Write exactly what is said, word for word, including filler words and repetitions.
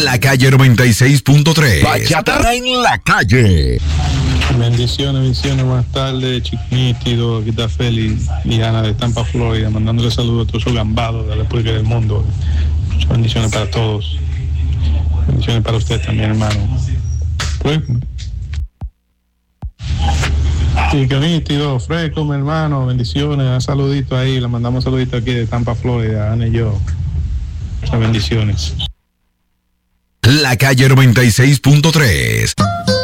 La Calle noventa y seis punto tres. Bachata en la calle. Bendiciones, bendiciones, buenas tardes, Chiquitido, aquí está Félix y Ana de Tampa, Florida, mandándole saludos a todos esos gambados de la República del Mundo. Muchas bendiciones para todos. Bendiciones para usted también, hermano. Pues, Chiquitido, fresco, mi hermano, bendiciones, un saludito ahí, le mandamos un saludito aquí de Tampa, Florida, Ana y yo. Muchas bendiciones. La Calle noventa y seis punto tres.